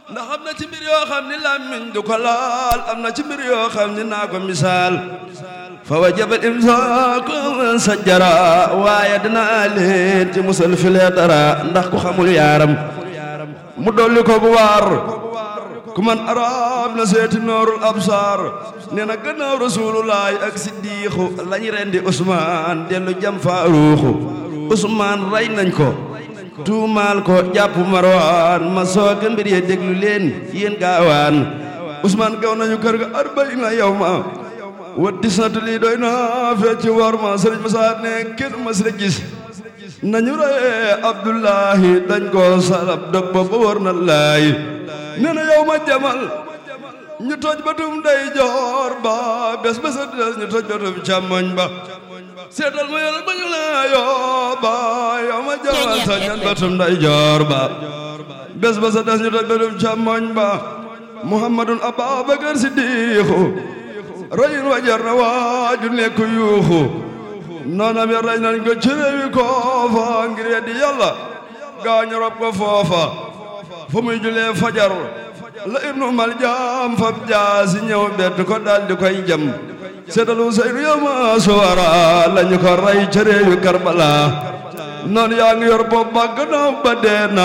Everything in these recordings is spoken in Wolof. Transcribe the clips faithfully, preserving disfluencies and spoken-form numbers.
ndax am na ci mbir yoo xam ni làmmiñ du ko laal am na ci mbir yoo xam ni naa ko misaal fa wajabal imsaaku sajjara waaye dinaa leen ci musal filee dara ndax ku xamul yaaram mu dolli ko bu waar ku man arab na seeti noorul absar nee na gannaaw rasulullaay ak siddiixu lañu rendi Usmaan dellu jam Faaruuxu Usmaan rey nañ ko tuumaal ko jàpp Marwaan ma sooga mbir ye déglu leen yéen gaawaan Usmaan gaw nañu kër ga arbaina yawma wa disnatu lii doy na fecc war ma sëriñ Musaa ne kenn mas la gis nañu reye Abdullahi dañ ko salab dog ba ba war na laay nee na yow ma jamal ñu toj batum day joor ba bés bés a des ñu toj batum càmmoñ ba seetal ma yàlla ba ñu la yoo ba yow ma jamal toj nañ batum day joor ba bés bés a des ñu toj batum càmmoñ ba Muhammadun Ababakar Siddiqu rayin wa jar na waaju nekk yuuxu noonam ya rey nañ ko ci réewi koofa ngir weddi yàlla gaañu rob ko foofa fu muy julee fajar la ibnu mal jaam fab jaasi ñëw bett ko daal di koy jam seetal Useynu yawma suwara lañu ko rey ci réewi Karbala noon yaa ngi yor bopp ba gannaaw ba dee na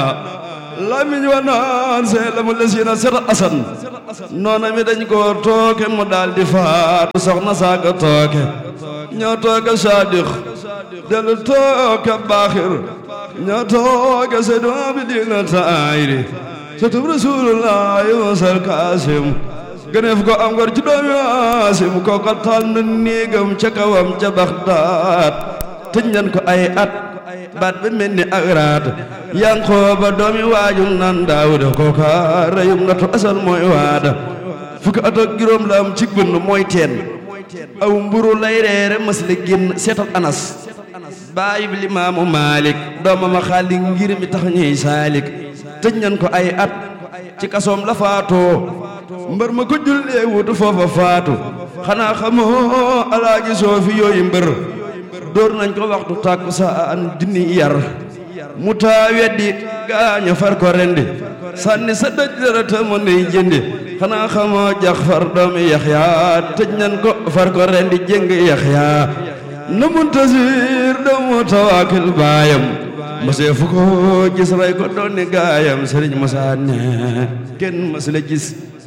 lamiñ wa naan see la mu lesiina seetal Asan noona mi dañ ko tooke mu daal di faatu soxna saaka tooke ñoo tooke Saadix dellu tooke Baaxir ñoo tooke Seydu Abidina Taayri sëtub Rasulullahi wasal Kaasim gëneef ko am ngor ci doomi Haasim kooko taal na néegam ca kawam ca Baxdaad tëj nañ ko ay at baat ba mel ni ak raat Yankooba doomi waajum nan Daawuda kooka reyum natu asal mooy waada fukki at ak juróom la am ci bënn mooy teen aw mburu lay reere mas la génn seetal Anas baay bi Limaamu Maalik doomam a xaali ngir mi tax ñuy saalik tëj nañ ko ay at ci kasoom la faatoo mbër ma ko jullee wutu foofa faatu xanaa xamoo alaaji Soofi yooyu mbër dóor nañ ko waxtu tàkkusaan junni yar mu taa weddi gaaña far ko rendi sànni sa dëj dara ta mu ney jëndi xanaa xamoo Jaxfar doomi Yaxya tëj nañ ko far ko rendi jëng Yaxya na Muntasir doomu Tawaakil baayam masee fu ko gis ray ko doon ni gaayam Sëriñ Musaa ne kenn mas la gis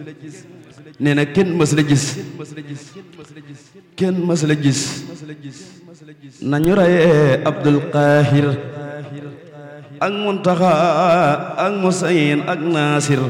nee na kenn mas la gis kenn mas la gis nañu rayee Abdul Qaahir ak Muntaxa ak Musayin ak Naasir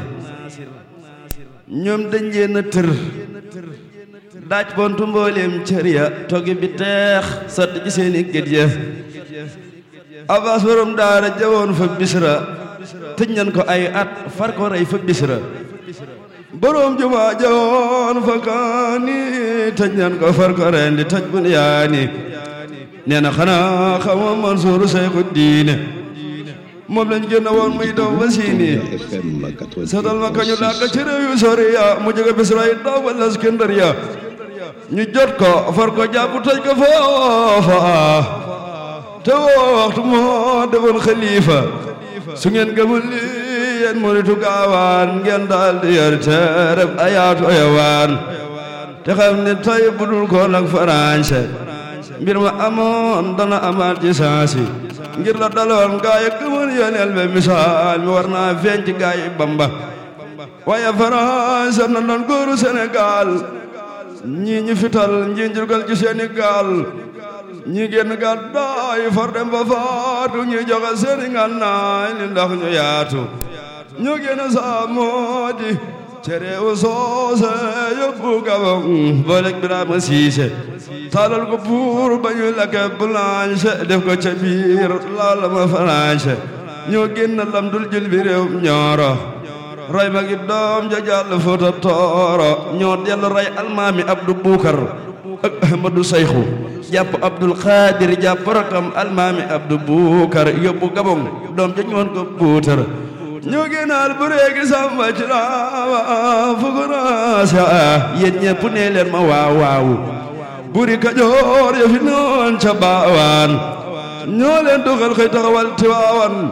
ñoom dañ leen a tër daaj bontu mbooleem cër ya toggi bi teex sotti ci seeni gët ya Abbas borom daara jawoon fa Bisra tëj nañ ko ay at far ko rey fa Bisra borom jumaa jawoon fa Kaani tëj nañ ko far ko rendi tëj Bunyaani nee na xanaa xama Mansuuru Seyxu Diine moom lañ génn woon muy daw ba siini seetal ma kañu dàq ci réew yu sori ya mu jóge Bisra yi daw ba Laskandariya ñu jot ko far ko jàpp tëj ko foofa te woo waxtu moo defoon xalifa su ngeen gëmul li yéen muritu gaawaan ngeen daal di yor teereb ayaatu ayawaan te xam ne tay budul ko nag farañse mbir ma amoon dana amaat ci saasi ngir la daloon gaay yi gëmoon yoneel be misaal mi war naa feeñ ci gaay yi Bamba waaye farañse na doon góoru Sénégal ñii ñi fital ñii njurgal ci Sénégal ñi génn gàddaay far dem ba faatu ñi joxe seeni ngànnaay li ndax ñu yaatu ñu génn saa moo di ca réewu soose yóbbu Gabon booleeg Birama Siise taalal ko buur ba ñu lakke blanche def ko ca biir laala ma faranse ñoo génn lam dul jël bi réew ñooro ray ma gi doom ja jàll Fuuta Tooro ñoo dellu ray almaami Abdu Buukar ak Ahmadu Sayxu jàpp Abdul Xaadir jàpp rakam almaami Abdu Buukar yóbbu Gabon doom ja ñoon ko buutar ñoo génnaal bu réegi samba ci laawa fukuraasa yéen ñépp nee leen ma waaw waaw buri Kajoor ya fi noon ca baawaan ñoo leen dugal xëy taxawal Tiwaawan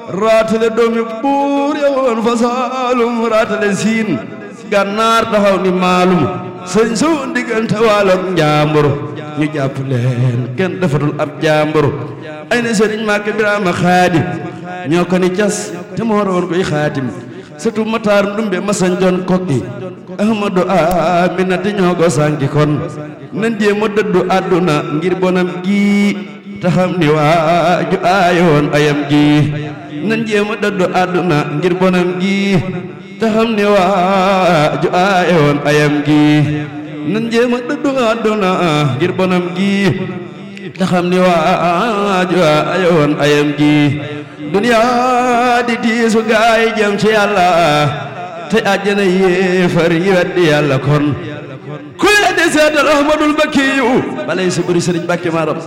raatale doomi buur yowoon fa Saalum raatale siin gànnaar taxaw ni maalum sëñ su diggante waaloog njaambur ñu jàpp leen kenn defatul ab jaambur ay na sëriñ Màkke Biraama Xaadim ñoo ko ni cas te moo roon koy xaatim sëtu Mataar Ndumbe masañ jon kokki Ahmadu Aminata ñoo ko sànki kon nan jéem a dëddu àdduna ngir bonam gi taxam ni waaju aayoon ayam gi nan jéem a dëddu àdduna ngir bonam gi taxam ni waaju aayoon ayam gi nan jéem a dëddu àdduna ngir bonam gi taxam ni waaju aayoon ayam gi duniyaa di tiisu gaay jëm ci yàlla te àjjana yéefar yi weddi yàlla kon ku yeddi seetal Ahmadul Bakkiyu balay sa bëri sëriñ Mbàkke maaram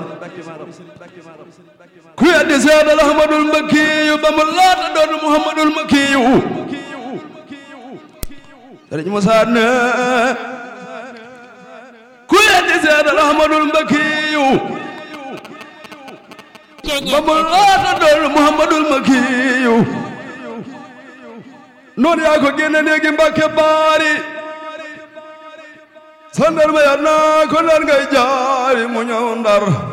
ku yeddi seetal Ahmadul Bakkiyu ba mu laata doon Muhammadul Makkiyu sëriñ Musaa ne ku yeddi seetal Ahmadul Bakkiyu ba mu laata doon Muhammadul Makkiyu noonu yaa ko génne léegi Mbàkke baari sandar ma ya naa ko ndar ngay jaari mu ñëw ndar